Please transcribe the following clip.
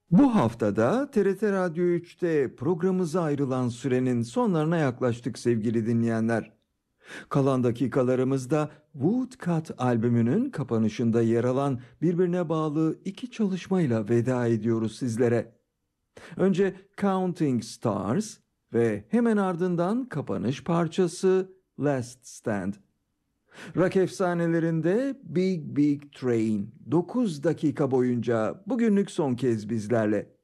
Bu haftada TRT Radyo 3'te programımıza ayrılan sürenin sonlarına yaklaştık sevgili dinleyenler. Kalan dakikalarımızda Woodcut albümünün kapanışında yer alan birbirine bağlı iki çalışmayla veda ediyoruz sizlere. Önce Counting Stars ve hemen ardından kapanış parçası Last Stand. Rock efsanelerinde Big Big Train 9 dakika boyunca bugünlük son kez bizlerle.